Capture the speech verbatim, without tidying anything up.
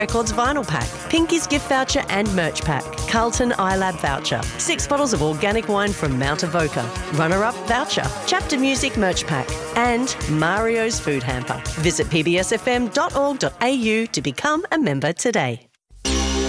Records vinyl pack, Pinky's gift voucher and merch pack, Carlton iLab voucher, six bottles of organic wine from Mount Avoca, runner-up voucher, Chapter Music merch pack, and Mario's food hamper. Visit p b s f m dot org dot a u to become a member today.